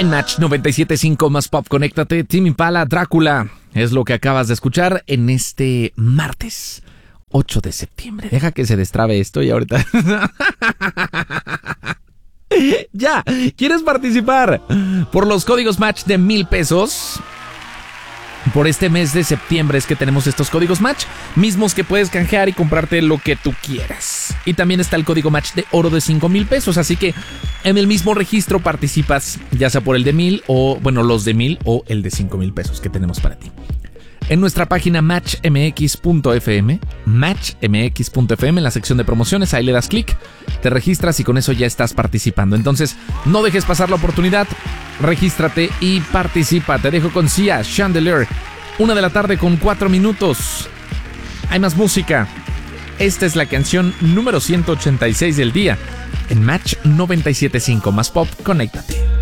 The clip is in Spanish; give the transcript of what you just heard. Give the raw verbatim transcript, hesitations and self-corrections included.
En Match noventa y siete punto cinco más Pop, conéctate. Tame Impala, Drácula, es lo que acabas de escuchar en este martes ocho de septiembre. Deja que se destrabe esto y ahorita... Ya, ¿quieres participar por los códigos Match de mil pesos? Por este mes de septiembre es que tenemos estos códigos Match, mismos que puedes canjear y comprarte lo que tú quieras. Y también está el código Match de oro de cinco mil pesos, así que en el mismo registro participas, ya sea por el de mil o, bueno, los de mil o el de cinco mil pesos que tenemos para ti. En nuestra página match m x punto f m, match m x punto f m, en la sección de promociones, ahí le das clic, te registras y con eso ya estás participando. Entonces, no dejes pasar la oportunidad, regístrate y participa. Te dejo con Sia, Chandelier, una de la tarde con cuatro minutos. Hay más música. Esta es la canción número ciento ochenta y seis del día en Match noventa y siete punto cinco más Pop, conéctate.